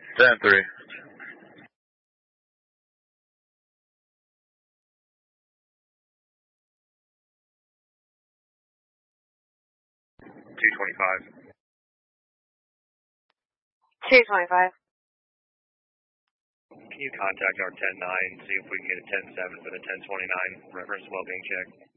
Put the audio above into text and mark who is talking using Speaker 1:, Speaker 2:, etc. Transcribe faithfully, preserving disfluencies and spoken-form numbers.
Speaker 1: ten three.
Speaker 2: two twenty-five.
Speaker 3: two twenty-five.
Speaker 2: Can you contact our ten nine, see if we can get a ten seven for the ten twenty-nine reference well-being check?